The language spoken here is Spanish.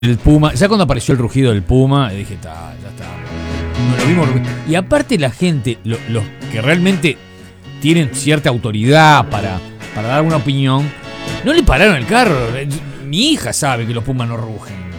El puma, ya cuando apareció el rugido del puma, dije, ya está. No lo vimos. Y aparte la gente, los que realmente tienen cierta autoridad para dar una opinión, no le pararon el carro. Mi hija sabe que los pumas no rugen.